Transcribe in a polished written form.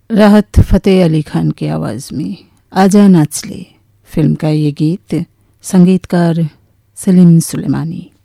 राहत फ़तेह अली खान की आवाज़ में आजा नाच ले फिल्म का ये गीत, संगीतकार सलीम सुलेमानी।